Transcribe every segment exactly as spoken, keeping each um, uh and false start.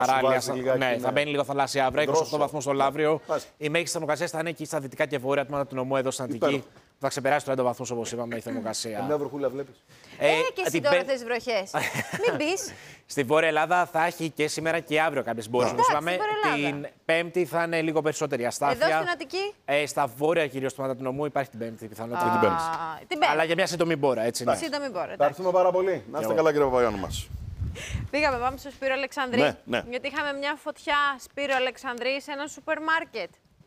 Παράλληλα, ναι, θα μπαίνει λίγο θαλάσσια αύριο, είκοσι οκτώ βαθμούς στο Λαύριο. Η μέγιστη θερμοκρασία θα είναι εκεί στα δυτικά και βόρεια τμήματα του νομού, εδώ στην Αττική. Θα ξεπεράσει το έντο βαθμούς, όπως είπαμε, η θερμοκρασία. Μια βροχούλα βλέπεις. Ε, ε, και εσύ τώρα θες βροχές. Μην πεις. Στη Βόρεια Ελλάδα θα έχει και σήμερα και αύριο κάποιες μπόρες. Όπως είπαμε, την Πέμπτη θα είναι λίγο περισσότερη αστάθεια. Εδώ στην Αττική. Ε, στα βόρεια κυρίως τμήματα του νομού υπάρχει την Πέμπτη πιθανότητα. Την Πέμπτη. Αλλά για μια σύντομη μπόρα, έτσι. Ναι. Σύντομη μπόρα. Ευχαριστούμε πάρα πολύ. Να είστε καλά, κύριε Παπαγιάννου μας. Πήγαμε, πάμε στο Σπύρο Αλεξανδρή. Ναι, ναι. Γιατί είχαμε μια φωτιά Σπύρο Αλεξανδρή σε ένα σούπερ μάρκετ.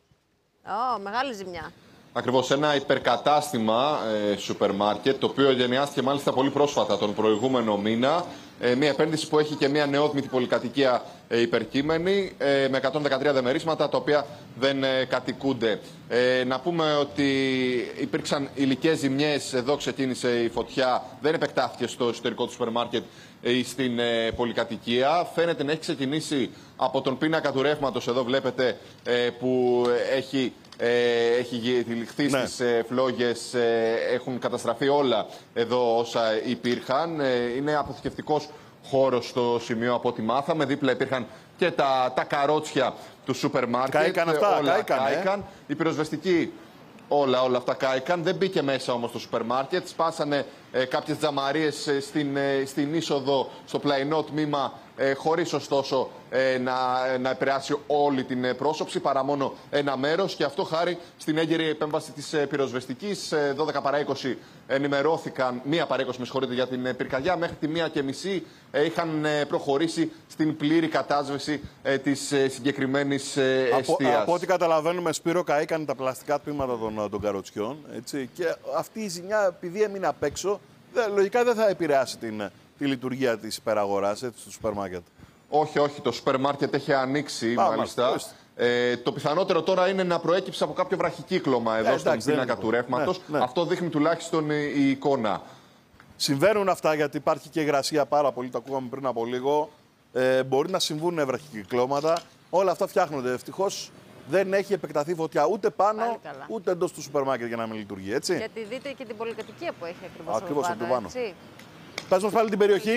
Ω, μεγάλη ζημιά. Ακριβώς, ένα υπερκατάστημα ε, σούπερ μάρκετ, το οποίο γενιάστηκε μάλιστα πολύ πρόσφατα τον προηγούμενο μήνα. Ε, μια επένδυση που έχει και μια νεόδμητη πολυκατοικία ε, υπερκείμενη ε, με εκατόν δεκατρία δεμερίσματα, τα οποία δεν ε, κατοικούνται. Ε, να πούμε ότι υπήρξαν υλικές ζημιές, εδώ ξεκίνησε η φωτιά, δεν επεκτάθηκε στο εσωτερικό του σούπερ μάρκετ ή στην ε, πολυκατοικία. Φαίνεται να έχει ξεκινήσει από τον πίνακα του ρεύματος, εδώ βλέπετε, ε, που έχει... Ε, έχει τυλιχθεί ναι. στις ε, φλόγες, ε, έχουν καταστραφεί όλα εδώ όσα υπήρχαν. Ε, είναι αποθηκευτικός χώρος στο σημείο από ό,τι μάθαμε. Δίπλα υπήρχαν και τα, τα καρότσια του σούπερ μάρκετ. Κάηκαν αυτά, όλα κάηκαν, κάηκαν. Ε. Η πυροσβεστική, όλα, όλα αυτά κάηκαν. Δεν μπήκε μέσα όμως το σούπερ μάρκετ. Σπάσανε ε, κάποιες τζαμαρίες ε, στην, ε, στην είσοδο, στο πλαϊνό τμήμα, ε, χωρίς ωστόσο ε, να, να επηρεάσει όλη την ε, πρόσωψη, παρά μόνο ένα μέρος. Και αυτό χάρη στην έγκαιρη επέμβαση της ε, πυροσβεστικής. Ε, δώδεκα παρά είκοσι ενημερώθηκαν, μία παρά είκοσι με συγχωρείτε, για την ε, πυρκαγιά. Μέχρι τη μία και μισή ε, είχαν ε, προχωρήσει στην πλήρη κατάσβεση ε, της ε, συγκεκριμένης ε, εστίας. Από, από ό,τι καταλαβαίνουμε, Σπύρο, καήκαν τα πλαστικά τμήματα των, των καροτσιών. Έτσι, και αυτή η ζημιά, επειδή έμεινε απ' έξω, δε, λογικά δεν θα επηρεάσει την, τη λειτουργία της υπεραγοράς, έτσι, του σούπερ μάρκετ. Όχι, όχι. Το σούπερ μάρκετ έχει ανοίξει, Α, μάλιστα. Ε, το πιθανότερο τώρα είναι να προέκυψε από κάποιο βραχικύκλωμα εδώ ε, στον εντάξει, πίνακα του ρεύματος. Ναι, ναι. Αυτό δείχνει τουλάχιστον η, η εικόνα. Συμβαίνουν αυτά, γιατί υπάρχει και υγρασία πάρα πολύ, το ακούγαμε πριν από λίγο. Ε, μπορεί να συμβούν βραχικυκλώματα. Όλα αυτά φτιάχνονται. Ευτυχώς δεν έχει επεκταθεί φωτιά ούτε πάνω, ούτε εντός του σούπερ μάρκετ για να μην λειτουργεί, έτσι. Γιατί δείτε και την πολυκατοικία που έχει ακριβώς, ακριβώς από πάνω. πάνω. Πες μας πάλι την περιοχή.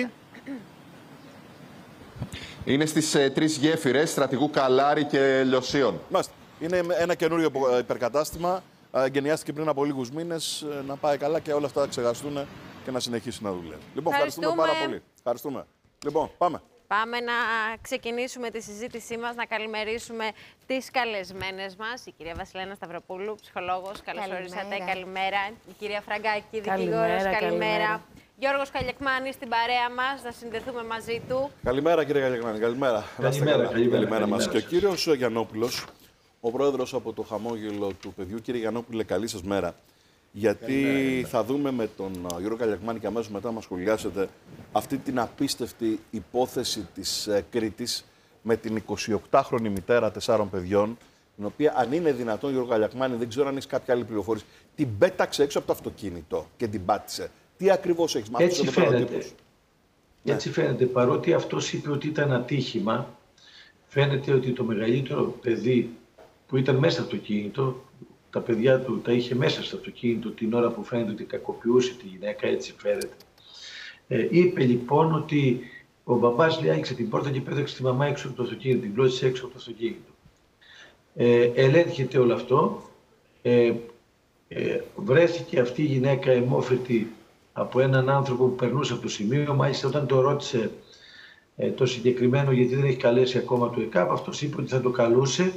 Είναι στις ε, τρεις γέφυρες Στρατηγού Καλάρη και Λιωσίων. Μάλιστα. Είναι ένα καινούριο υπερκατάστημα. Εγκαινιάστηκε πριν από λίγους μήνες. Να πάει καλά και όλα αυτά να ξεχαστούν και να συνεχίσει να δουλεύει. Λοιπόν, ευχαριστούμε πάρα πολύ. Ευχαριστούμε. Λοιπόν, πάμε. Πάμε να ξεκινήσουμε τη συζήτησή μας, να καλημερίσουμε τις καλεσμένες μας. Η κυρία Βασιλένα Σταυροπούλου, ψυχολόγος, καλώς ορίσατε. Καλημέρα. Η κυρία Φραγκάκη, δικηγόρος, καλημέρα. καλημέρα. Γιώργος Καλιακμάνης στην παρέα μας, να συνδεθούμε μαζί του. Καλημέρα, κύριε Καλιακμάνη. Καλημέρα. Καλημέρα, καλημέρα, καλημέρα, καλημέρα μας. Και ο κύριος Γιαννόπουλος, ο πρόεδρος από το χαμόγελο του παιδιού. Κύριε Γιαννόπουλε, καλή σας μέρα. Γιατί καλημέρα, θα δούμε με τον Γιώργο Καλιακμάνη και αμέσως μετά μας σχολιάσετε αυτή την απίστευτη υπόθεση της ε, Κρήτης με την εικοσιοκτάχρονη μητέρα τεσσάρων παιδιών, την οποία, αν είναι δυνατόν, Γιώργο Καλιακμάνη, δεν ξέρω αν έχει κάποια άλλη πληροφόρηση, την πέταξε έξω από το αυτοκίνητο και την πάτησε. Τι ακριβώς έχεις μάθει? Έτσι φαίνεται. Έτσι φαίνεται. Παρότι αυτός είπε ότι ήταν ατύχημα, φαίνεται ότι το μεγαλύτερο παιδί που ήταν μέσα στο αυτοκίνητο, τα παιδιά του τα είχε μέσα στο αυτοκίνητο την ώρα που φαίνεται ότι κακοποιούσε τη γυναίκα, έτσι φαίνεται. Ε, είπε λοιπόν ότι ο μπαμπάς, λέει, άνοιξε την πόρτα και πέταξε τη μαμά έξω από το αυτοκίνητο, την κλώτσισε έξω από το αυτοκίνητο. Ε, ελέγχεται όλο αυτό. Ε, ε, βρέθηκε αυτή η γυναίκα αιμόφερτη από έναν άνθρωπο που περνούσε από το σημείο. Μάλιστα, όταν το ρώτησε ε, το συγκεκριμένο, γιατί δεν έχει καλέσει ακόμα το ΕΚΑΠ, αυτός είπε ότι θα το καλούσε.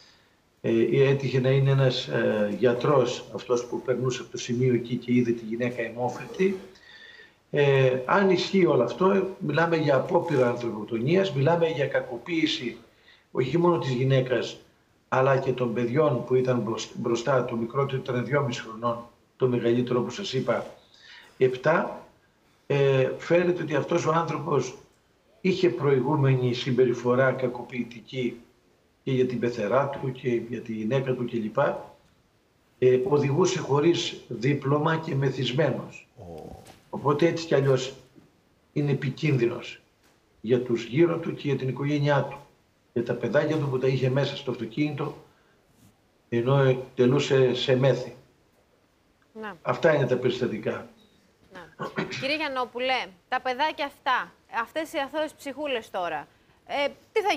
Ε, έτυχε να είναι ένας ε, γιατρός, αυτός που περνούσε από το σημείο εκεί και είδε τη γυναίκα αιμόφερτη. Ε, αν ισχύει όλο αυτό, μιλάμε για απόπειρα ανθρωποκτονίας, μιλάμε για κακοποίηση όχι μόνο της γυναίκας, αλλά και των παιδιών που ήταν μπροστά. Το μικρότερο ήταν δυόμισι χρονών, το μεγαλύτερο, όπως σας είπα, επτά. Ε, φαίνεται ότι αυτός ο άνθρωπος είχε προηγούμενη συμπεριφορά κακοποιητική και για την πεθερά του και για τη γυναίκα του κλπ. Ε, οδηγούσε χωρίς δίπλωμα και μεθυσμένος. Oh. Οπότε έτσι κι αλλιώς είναι επικίνδυνος για τους γύρω του και για την οικογένειά του. Για τα παιδάκια του που τα είχε μέσα στο αυτοκίνητο, ενώ τελούσε σε μέθη. Να. Αυτά είναι τα περιστατικά. Να. Κύριε Γιαννόπουλε, τα παιδάκια αυτά, αυτές οι αθώες ψυχούλες τώρα, Ε, τι θα